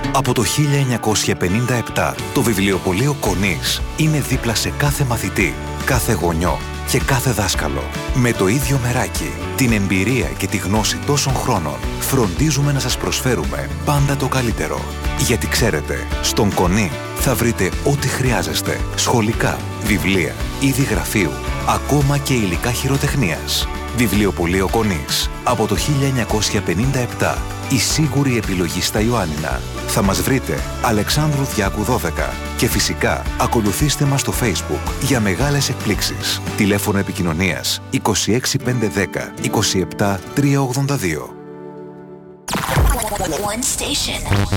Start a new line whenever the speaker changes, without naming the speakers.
Από το 1957, το βιβλιοπωλείο Κονής είναι δίπλα σε κάθε μαθητή, κάθε γονιό και κάθε δάσκαλο. Με το ίδιο μεράκι, την εμπειρία και τη γνώση τόσων χρόνων, φροντίζουμε να σας προσφέρουμε πάντα το καλύτερο. Γιατί ξέρετε, στον Κονή θα βρείτε ό,τι χρειάζεστε. Σχολικά, βιβλία, είδη γραφείου, ακόμα και υλικά χειροτεχνίας. Βιβλιοπωλείο Κονής. Από το 1957, η σίγουρη επιλογή στα Ιωάννινα. Θα μας βρείτε Αλεξάνδρου Διάκου 12 και φυσικά ακολουθήστε μας στο Facebook για μεγάλες εκπλήξεις. Τηλέφωνο επικοινωνίας 26510 27 382.
One station.